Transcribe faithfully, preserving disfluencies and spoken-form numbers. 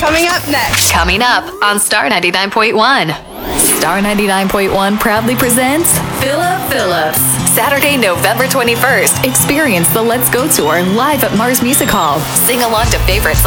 Coming up next. Coming up on Star ninety-nine point one. Star ninety-nine point one proudly presents Philip Phillips. Saturday, November twenty-first. Experience the Let's Go Tour live at Mars Music Hall. Sing along to favorites